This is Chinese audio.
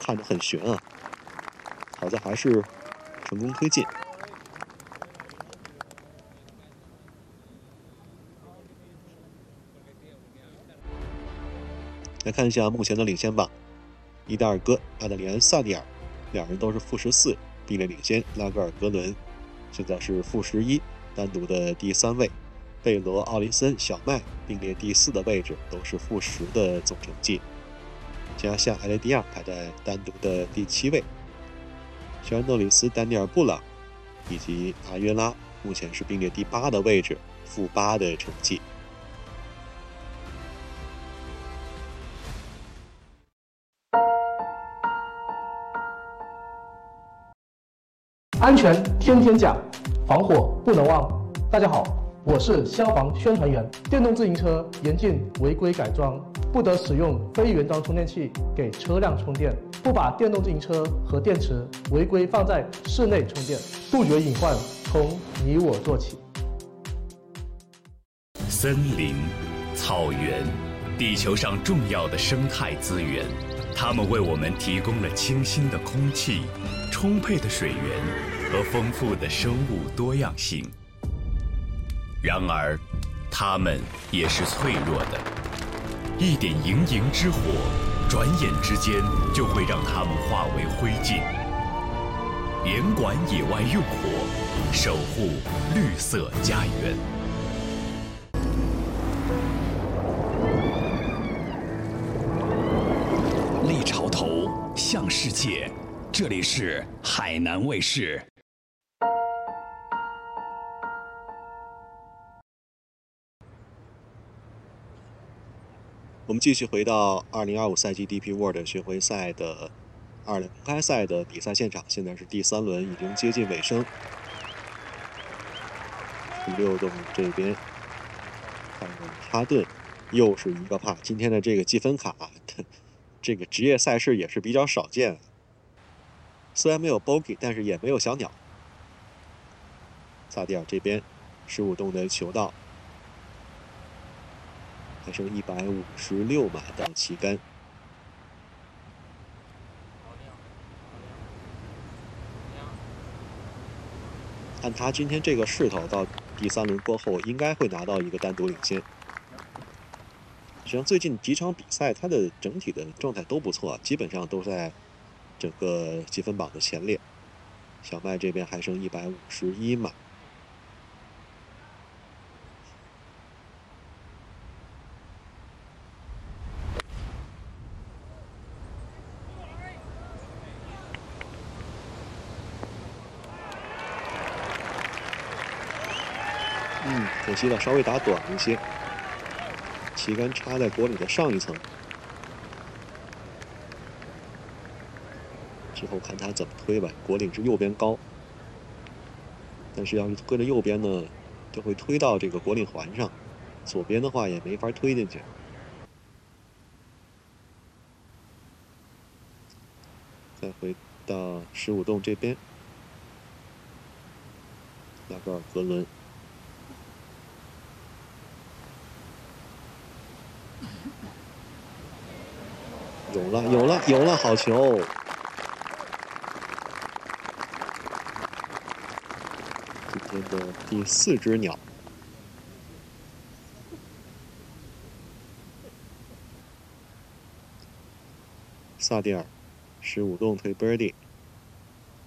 看着很悬啊。好在还是成功推进。来看一下目前的领先榜，伊达尔戈、阿德里安·萨蒂尔两人都是负14，并列领先。拉格尔格伦现在是负11，单独的第3位。贝罗、奥林森、小麦并列第4的位置，都是负10的总成绩。加夏、埃雷迪亚排在单独的第7位。肖恩诺里斯、丹尼尔·布朗以及阿约拉目前是并列第8的位置，负8的成绩。 安全天天讲，防火不能忘。大家好，我是消防宣传员。电动自行车严禁违规改装，不得使用非原装充电器给车辆充电，不把电动自行车和电池违规放在室内充电，杜绝隐患从你我做起。 森林、草原，地球上重要的生态资源，它们为我们提供了清新的空气、充沛的水源和丰富的生物多样性。然而，它们也是脆弱的，一点营营之火，转眼之间就会让它们化为灰烬。严管野外用火，守护绿色家园。 立潮头，向世界，这里是海南卫视。 我们继续回到2025赛季 DP World 巡回赛的2轮公开赛的比赛现场，现在是第3轮，已经接近尾声。第6洞这边，看哈顿又是一个帕。今天的这个积分卡，这个职业赛事也是比较少见。虽然没有 bogey， 但是也没有小鸟。萨蒂尔这边15洞的球道。还剩156码到旗杆。按他今天这个势头，到第3轮过后应该会拿到一个单独领先。实际上最近几场比赛，他的整体的状态都不错，基本上都在整个积分榜的前列。小麦这边还剩151码。可惜了，稍微打短一些，旗杆插在果岭的上一层。之后看他怎么推吧。果岭是右边高，但是要是推了右边呢，就会推到这个果岭环上；左边的话也没法推进去。再回到15洞这边，拉格尔格伦。有了，好球！今天的第4只鸟。萨蒂尔15洞推 birdie。